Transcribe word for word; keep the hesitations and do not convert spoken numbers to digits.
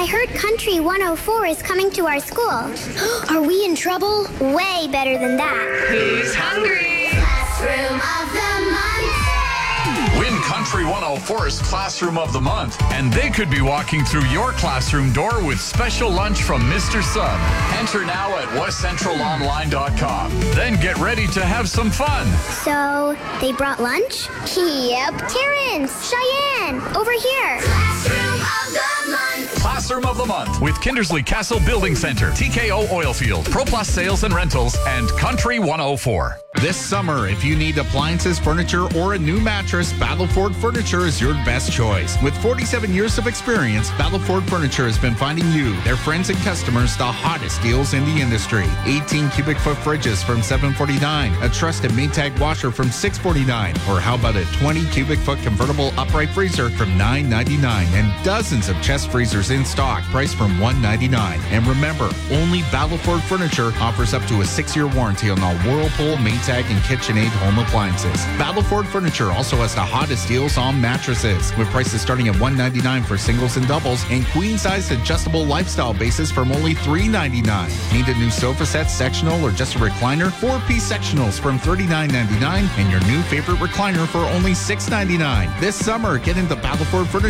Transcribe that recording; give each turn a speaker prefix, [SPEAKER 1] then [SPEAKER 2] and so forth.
[SPEAKER 1] I heard Country one oh four is coming to our school. Are we in trouble? Way better than that.
[SPEAKER 2] Who's hungry?
[SPEAKER 1] Classroom of the month.
[SPEAKER 3] Win Country one oh four's Classroom of the Month, and they could be walking through your classroom door with special lunch from Mister Sun. Enter now at west central online dot com. Then get ready to have some fun.
[SPEAKER 1] So, they brought lunch? Yep. Terrence, Cheyenne, over here. Classroom of the month.
[SPEAKER 3] Classroom of the Month with Kindersley Castle Building Center, T K O Oilfield, ProPlus Sales and Rentals, and Country one oh four.
[SPEAKER 4] This summer, if you need appliances, furniture, or a new mattress, Battleford Furniture is your best choice. With forty-seven years of experience, Battleford Furniture has been finding you, their friends and customers, the hottest deals in the industry. eighteen cubic foot fridges from seven forty-nine, a trusted Maytag washer from six forty-nine, or how about a twenty cubic foot convertible upright freezer from nine ninety-nine, and dozens of chest freezers in stock, priced from one ninety-nine. And remember, only Battleford Furniture offers up to a six-year warranty on all Whirlpool, Maytag, and KitchenAid home appliances. Battleford Furniture also has the hottest deals on mattresses, with prices starting at one ninety-nine for singles and doubles, and queen-size adjustable lifestyle bases from only three ninety-nine. Need a new sofa set, sectional, or just a recliner? Four-piece sectionals from thirty-nine ninety-nine, and your new favorite recliner for only six ninety-nine. This summer, get into Battleford Furniture